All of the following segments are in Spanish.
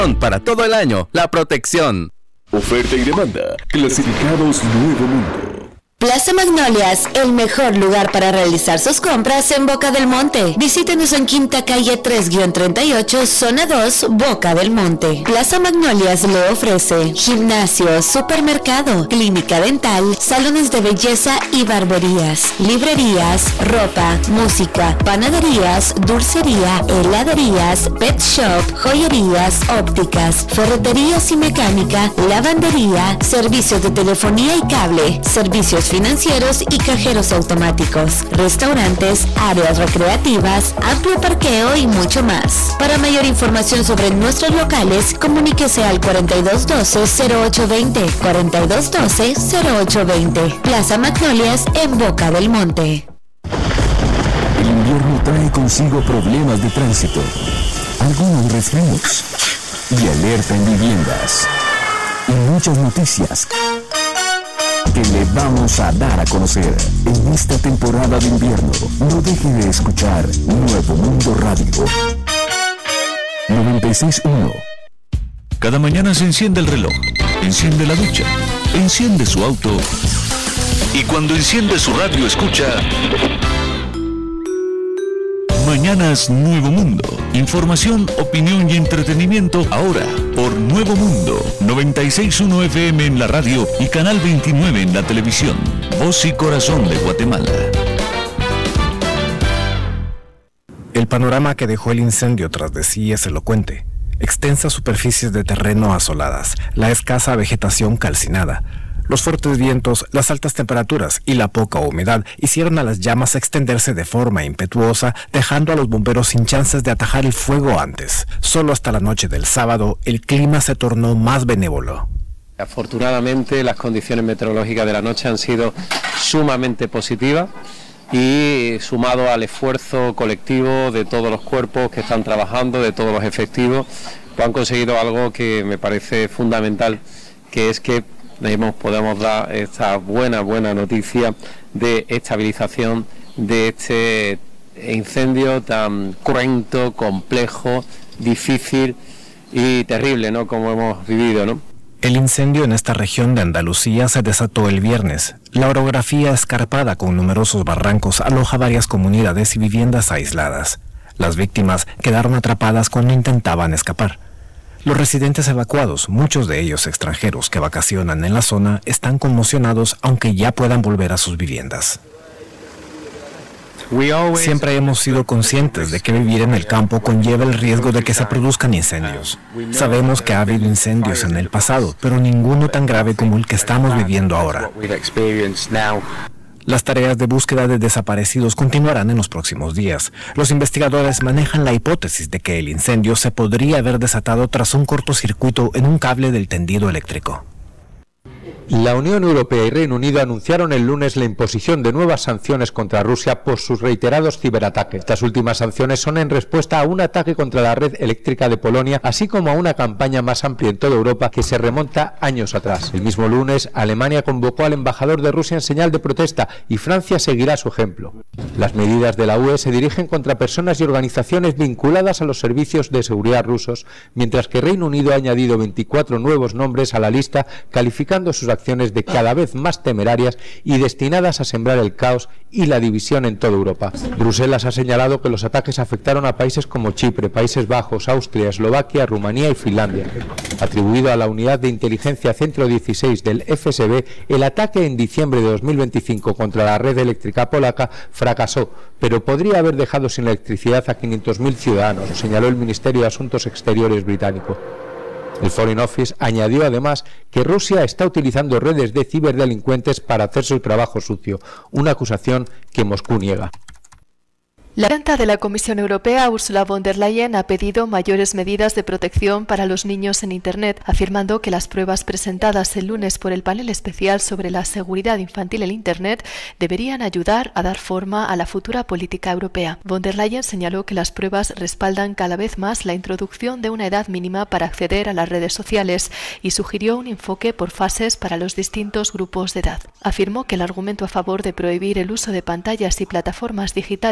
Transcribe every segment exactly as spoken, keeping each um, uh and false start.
Para todo el año, la protección. Oferta y demanda. Clasificados Nuevo Mundo. Plaza Magnolias, el mejor lugar para realizar sus compras en Boca del Monte. Visítenos en Quinta Calle tres treinta y ocho, Zona dos, Boca del Monte. Plaza Magnolias le ofrece gimnasio, supermercado, clínica dental, salones de belleza y barberías, librerías, ropa, música, panaderías, dulcería, heladerías, pet shop, joyerías, ópticas, ferreterías y mecánica, lavandería, servicios de telefonía y cable, servicios financieros y cajeros automáticos, restaurantes, áreas recreativas, amplio parqueo y mucho más. Para mayor información sobre nuestros locales, comuníquese al cuarenta y dos doce, cero ocho veinte, cuarenta y dos doce, cero ocho veinte. Plaza Magnolias en Boca del Monte. El invierno trae consigo problemas de tránsito, algunos resfríos y alerta en viviendas y muchas noticias que le vamos a dar a conocer en esta temporada de invierno. No deje de escuchar Nuevo Mundo Radio noventa y seis punto uno. Cada mañana se enciende el reloj, enciende la ducha, enciende su auto y cuando enciende su radio escucha Mañanas Nuevo Mundo. Información, opinión y entretenimiento ahora por Nuevo Mundo noventa y seis punto uno F M en la radio y Canal veintinueve en la televisión. Voz y corazón de Guatemala. El panorama que dejó el incendio tras de sí es elocuente. Extensas superficies de terreno asoladas, la escasa vegetación calcinada, los fuertes vientos, las altas temperaturas y la poca humedad hicieron a las llamas extenderse de forma impetuosa, dejando a los bomberos sin chances de atajar el fuego antes. Solo hasta la noche del sábado, el clima se tornó más benévolo. Afortunadamente, las condiciones meteorológicas de la noche han sido sumamente positivas y sumado al esfuerzo colectivo de todos los cuerpos que están trabajando, de todos los efectivos, pues han conseguido algo que me parece fundamental, que es que podemos dar esta buena, buena noticia de estabilización de este incendio tan cruento, complejo, difícil y terrible, ¿no?, como hemos vivido, ¿no? El incendio en esta región de Andalucía se desató el viernes. La orografía escarpada con numerosos barrancos aloja varias comunidades y viviendas aisladas. Las víctimas quedaron atrapadas cuando intentaban escapar. Los residentes evacuados, muchos de ellos extranjeros que vacacionan en la zona, están conmocionados aunque ya puedan volver a sus viviendas. Siempre hemos sido conscientes de que vivir en el campo conlleva el riesgo de que se produzcan incendios. Sabemos que ha habido incendios en el pasado, pero ninguno tan grave como el que estamos viviendo ahora. Las tareas de búsqueda de desaparecidos continuarán en los próximos días. Los investigadores manejan la hipótesis de que el incendio se podría haber desatado tras un cortocircuito en un cable del tendido eléctrico. La Unión Europea y Reino Unido anunciaron el lunes la imposición de nuevas sanciones contra Rusia por sus reiterados ciberataques. Estas últimas sanciones son en respuesta a un ataque contra la red eléctrica de Polonia, así como a una campaña más amplia en toda Europa que se remonta años atrás. El mismo lunes, Alemania convocó al embajador de Rusia en señal de protesta y Francia seguirá su ejemplo. Las medidas de la U E se dirigen contra personas y organizaciones vinculadas a los servicios de seguridad rusos, mientras que Reino Unido ha añadido veinticuatro nuevos nombres a la lista, calificando sus acciones de cada vez más temerarias y destinadas a sembrar el caos y la división en toda Europa. Bruselas ha señalado que los ataques afectaron a países como Chipre, Países Bajos, Austria, Eslovaquia, Rumanía y Finlandia. Atribuido a la unidad de inteligencia Centro dieciséis del F S B, el ataque en diciembre de dos mil veinticinco contra la red eléctrica polaca fracasó, pero podría haber dejado sin electricidad a quinientos mil ciudadanos, señaló el Ministerio de Asuntos Exteriores británico. El Foreign Office añadió además que Rusia está utilizando redes de ciberdelincuentes para hacer su trabajo sucio, una acusación que Moscú niega. La presidenta de la Comisión Europea, Ursula von der Leyen, ha pedido mayores medidas de protección para los niños en Internet, afirmando que las pruebas presentadas el lunes por el panel especial sobre la seguridad infantil en Internet deberían ayudar a dar forma a la futura política europea. Von der Leyen señaló que las pruebas respaldan cada vez más la introducción de una edad mínima para acceder a las redes sociales y sugirió un enfoque por fases para los distintos grupos de edad. Afirmó que el argumento a favor de prohibir el uso de pantallas y plataformas digitales a los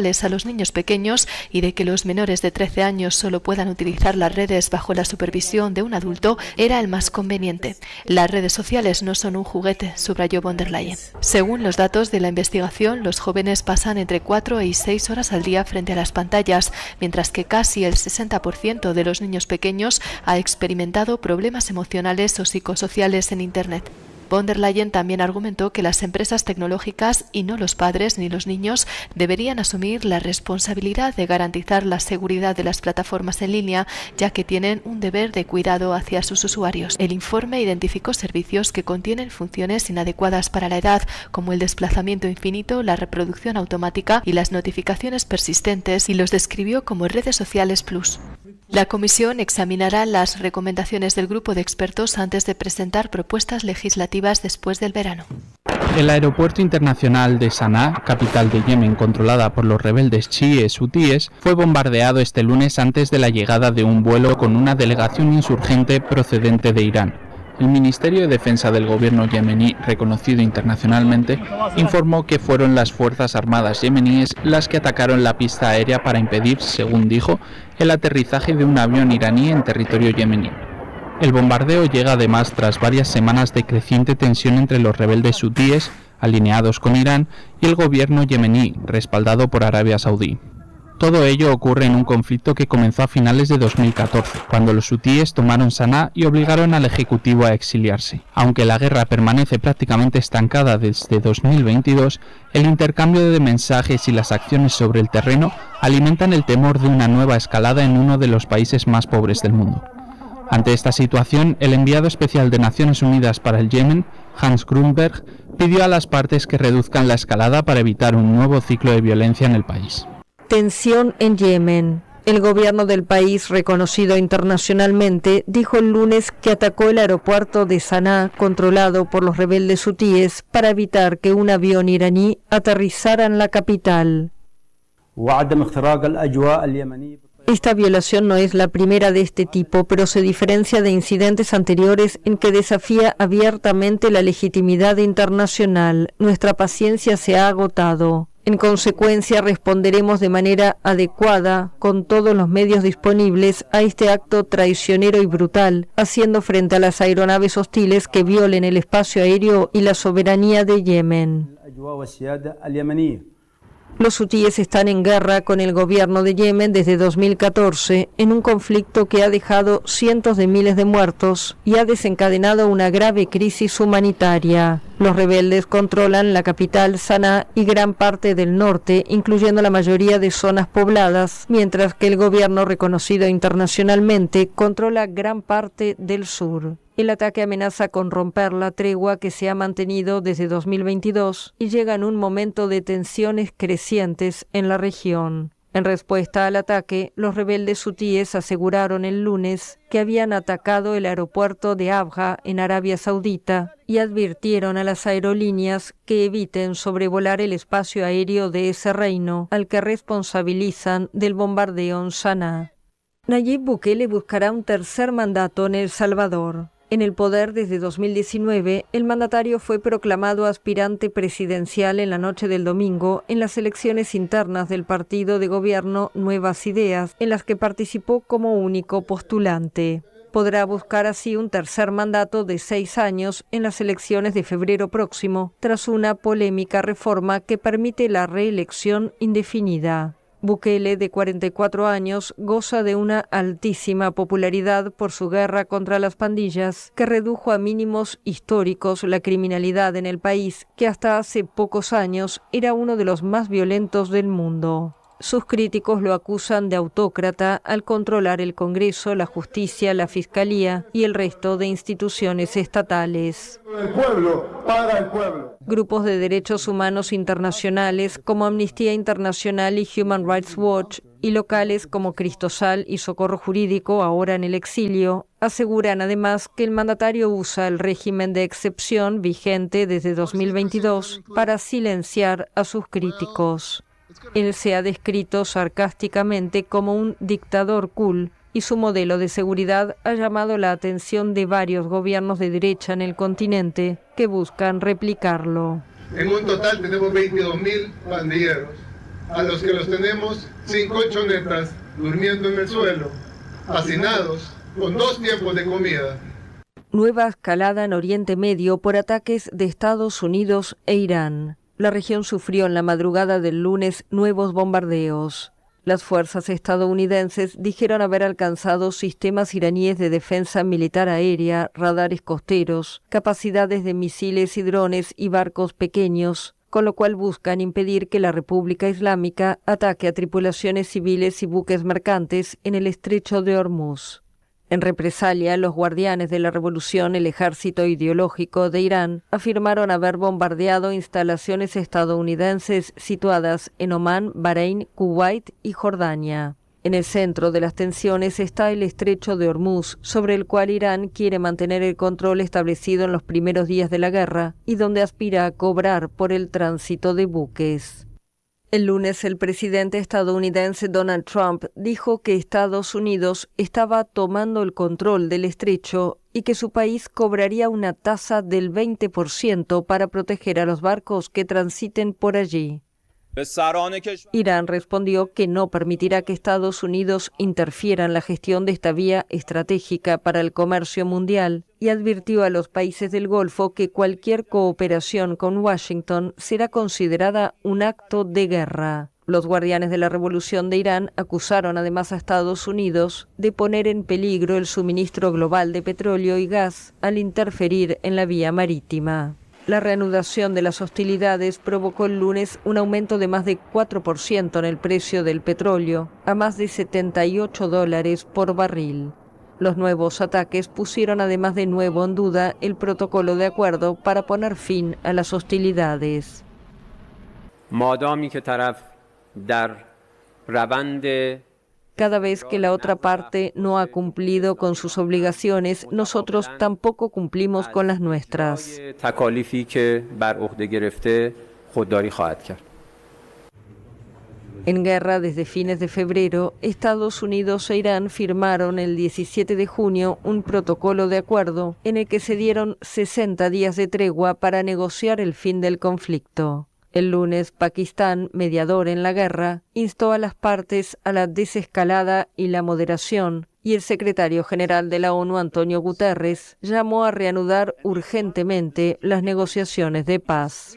niños pequeños y de que los menores de trece años solo puedan utilizar las redes bajo la supervisión de un adulto era el más conveniente. Las redes sociales no son un juguete, subrayó von der Leyen. Según los datos de la investigación, los jóvenes pasan entre cuatro y seis horas al día frente a las pantallas, mientras que casi el sesenta por ciento de los niños pequeños ha experimentado problemas emocionales o psicosociales en Internet. Von der Leyen también argumentó que las empresas tecnológicas y no los padres ni los niños deberían asumir la responsabilidad de garantizar la seguridad de las plataformas en línea, ya que tienen un deber de cuidado hacia sus usuarios. El informe identificó servicios que contienen funciones inadecuadas para la edad, como el desplazamiento infinito, la reproducción automática y las notificaciones persistentes, y los describió como redes sociales plus. La comisión examinará las recomendaciones del grupo de expertos antes de presentar propuestas legislativas después del verano. El aeropuerto internacional de Sanaa, capital de Yemen controlada por los rebeldes chiíes hutíes, fue bombardeado este lunes antes de la llegada de un vuelo con una delegación insurgente procedente de Irán. El Ministerio de Defensa del gobierno yemení, reconocido internacionalmente, informó que fueron las Fuerzas Armadas yemeníes las que atacaron la pista aérea para impedir, según dijo, el aterrizaje de un avión iraní en territorio yemení. El bombardeo llega además tras varias semanas de creciente tensión entre los rebeldes hutíes, alineados con Irán, y el gobierno yemení, respaldado por Arabia Saudí. Todo ello ocurre en un conflicto que comenzó a finales de dos mil catorce, cuando los hutíes tomaron Sanaa y obligaron al ejecutivo a exiliarse. Aunque la guerra permanece prácticamente estancada desde dos mil veintidós, el intercambio de mensajes y las acciones sobre el terreno alimentan el temor de una nueva escalada en uno de los países más pobres del mundo. Ante esta situación, el enviado especial de Naciones Unidas para el Yemen, Hans Grundberg, pidió a las partes que reduzcan la escalada para evitar un nuevo ciclo de violencia en el país. Tensión en Yemen. El gobierno del país, reconocido internacionalmente, dijo el lunes que atacó el aeropuerto de Sanaa, controlado por los rebeldes hutíes, para evitar que un avión iraní aterrizara en la capital. Esta violación no es la primera de este tipo, pero se diferencia de incidentes anteriores en que desafía abiertamente la legitimidad internacional. Nuestra paciencia se ha agotado. En consecuencia, responderemos de manera adecuada, con todos los medios disponibles, a este acto traicionero y brutal, haciendo frente a las aeronaves hostiles que violen el espacio aéreo y la soberanía de Yemen. Los hutíes están en guerra con el gobierno de Yemen desde dos mil catorce, en un conflicto que ha dejado cientos de miles de muertos y ha desencadenado una grave crisis humanitaria. Los rebeldes controlan la capital Sanaa y gran parte del norte, incluyendo la mayoría de zonas pobladas, mientras que el gobierno, reconocido internacionalmente, controla gran parte del sur. El ataque amenaza con romper la tregua que se ha mantenido desde dos mil veintidós y llega en un momento de tensiones crecientes en la región. En respuesta al ataque, los rebeldes hutíes aseguraron el lunes que habían atacado el aeropuerto de Abha en Arabia Saudita y advirtieron a las aerolíneas que eviten sobrevolar el espacio aéreo de ese reino, al que responsabilizan del bombardeo en Sanaa. Nayib Bukele buscará un tercer mandato en El Salvador. En el poder desde dos mil diecinueve, el mandatario fue proclamado aspirante presidencial en la noche del domingo en las elecciones internas del partido de gobierno Nuevas Ideas, en las que participó como único postulante. Podrá buscar así un tercer mandato de seis años en las elecciones de febrero próximo, tras una polémica reforma que permite la reelección indefinida. Bukele, de cuarenta y cuatro años, goza de una altísima popularidad por su guerra contra las pandillas, que redujo a mínimos históricos la criminalidad en el país, que hasta hace pocos años era uno de los más violentos del mundo. Sus críticos lo acusan de autócrata al controlar el Congreso, la justicia, la Fiscalía y el resto de instituciones estatales. El pueblo, para el pueblo. Grupos de derechos humanos internacionales como Amnistía Internacional y Human Rights Watch y locales como Cristosal y Socorro Jurídico, ahora en el exilio, aseguran además que el mandatario usa el régimen de excepción vigente desde dos mil veintidós para silenciar a sus críticos. Él se ha descrito sarcásticamente como un dictador cool y su modelo de seguridad ha llamado la atención de varios gobiernos de derecha en el continente que buscan replicarlo. En un total tenemos veintidós mil pandilleros a los que los tenemos sin colchonetas, durmiendo en el suelo, hacinados, con dos tiempos de comida. Nueva escalada en Oriente Medio por ataques de Estados Unidos e Irán. La región sufrió en la madrugada del lunes nuevos bombardeos. Las fuerzas estadounidenses dijeron haber alcanzado sistemas iraníes de defensa militar aérea, radares costeros, capacidades de misiles y drones y barcos pequeños, con lo cual buscan impedir que la República Islámica ataque a tripulaciones civiles y buques mercantes en el estrecho de Hormuz. En represalia, los guardianes de la revolución, el ejército ideológico de Irán, afirmaron haber bombardeado instalaciones estadounidenses situadas en Omán, Bahrein, Kuwait y Jordania. En el centro de las tensiones está el estrecho de Hormuz, sobre el cual Irán quiere mantener el control establecido en los primeros días de la guerra y donde aspira a cobrar por el tránsito de buques. El lunes, el presidente estadounidense Donald Trump dijo que Estados Unidos estaba tomando el control del estrecho y que su país cobraría una tasa del veinte por ciento para proteger a los barcos que transiten por allí. Irán respondió que no permitirá que Estados Unidos interfiera en la gestión de esta vía estratégica para el comercio mundial y advirtió a los países del Golfo que cualquier cooperación con Washington será considerada un acto de guerra. Los guardianes de la revolución de Irán acusaron además a Estados Unidos de poner en peligro el suministro global de petróleo y gas al interferir en la vía marítima. La reanudación de las hostilidades provocó el lunes un aumento de más de cuatro por ciento en el precio del petróleo, a más de setenta y ocho dólares por barril. Los nuevos ataques pusieron además de nuevo en duda el protocolo de acuerdo para poner fin a las hostilidades. Cada vez que la otra parte no ha cumplido con sus obligaciones, nosotros tampoco cumplimos con las nuestras. En guerra desde fines de febrero, Estados Unidos e Irán firmaron el diecisiete de junio un protocolo de acuerdo en el que se dieron sesenta días de tregua para negociar el fin del conflicto. El lunes, Pakistán, mediador en la guerra, instó a las partes a la desescalada y la moderación, y el secretario general de la ONU, Antonio Guterres, llamó a reanudar urgentemente las negociaciones de paz.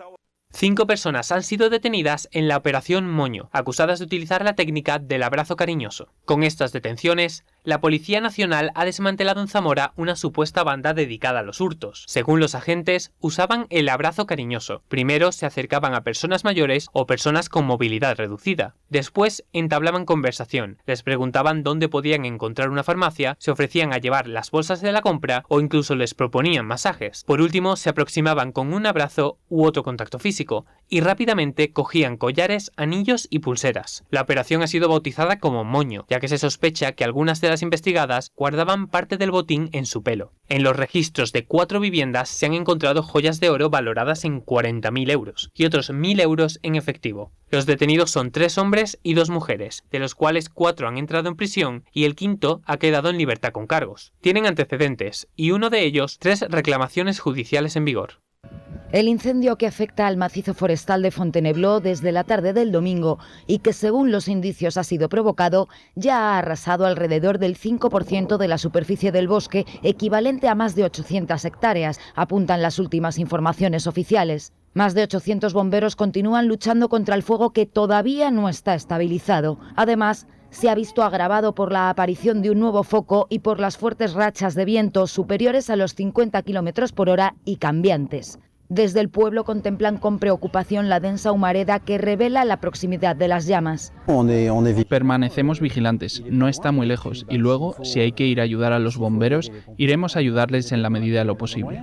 Cinco personas han sido detenidas en la Operación Moño, acusadas de utilizar la técnica del abrazo cariñoso. Con estas detenciones, la Policía Nacional ha desmantelado en Zamora una supuesta banda dedicada a los hurtos. Según los agentes, usaban el abrazo cariñoso. Primero se acercaban a personas mayores o personas con movilidad reducida. Después entablaban conversación, les preguntaban dónde podían encontrar una farmacia, se ofrecían a llevar las bolsas de la compra o incluso les proponían masajes. Por último, se aproximaban con un abrazo u otro contacto físico y rápidamente cogían collares, anillos y pulseras. La operación ha sido bautizada como Moño, ya que se sospecha que algunas de las investigadas guardaban parte del botín en su pelo. En los registros de cuatro viviendas se han encontrado joyas de oro valoradas en cuarenta mil euros y otros mil euros en efectivo. Los detenidos son tres hombres y dos mujeres, de los cuales cuatro han entrado en prisión y el quinto ha quedado en libertad con cargos. Tienen antecedentes y uno de ellos tres reclamaciones judiciales en vigor. El incendio que afecta al macizo forestal de Fontainebleau desde la tarde del domingo y que según los indicios ha sido provocado, ya ha arrasado alrededor del cinco por ciento de la superficie del bosque, equivalente a más de ochocientas hectáreas, apuntan las últimas informaciones oficiales. Más de ochocientos bomberos continúan luchando contra el fuego que todavía no está estabilizado. Además, se ha visto agravado por la aparición de un nuevo foco y por las fuertes rachas de viento superiores a los cincuenta kilómetros por hora y cambiantes. Desde el pueblo contemplan con preocupación la densa humareda que revela la proximidad de las llamas. Permanecemos vigilantes, no está muy lejos, y luego, si hay que ir a ayudar a los bomberos, iremos a ayudarles en la medida de lo posible.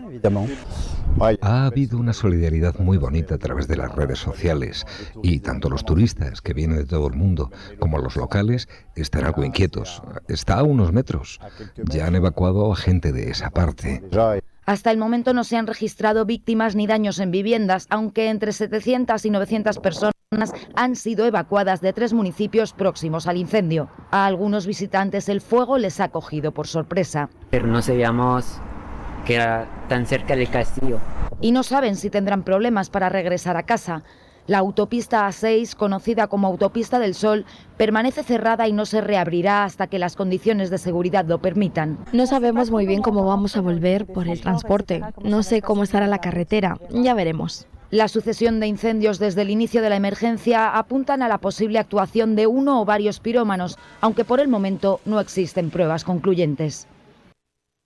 Ha habido una solidaridad muy bonita a través de las redes sociales, y tanto los turistas, que vienen de todo el mundo, como los locales, están algo inquietos. Está a unos metros. Ya han evacuado a gente de esa parte. Hasta el momento no se han registrado víctimas ni daños en viviendas, aunque entre setecientas y novecientas personas han sido evacuadas de tres municipios próximos al incendio. A algunos visitantes el fuego les ha cogido por sorpresa. Pero no sabíamos que era tan cerca del castillo. Y no saben si tendrán problemas para regresar a casa. La autopista A seis, conocida como Autopista del Sol, permanece cerrada y no se reabrirá hasta que las condiciones de seguridad lo permitan. No sabemos muy bien cómo vamos a volver por el transporte. No sé cómo estará la carretera. Ya veremos. La sucesión de incendios desde el inicio de la emergencia apuntan a la posible actuación de uno o varios pirómanos, aunque por el momento no existen pruebas concluyentes.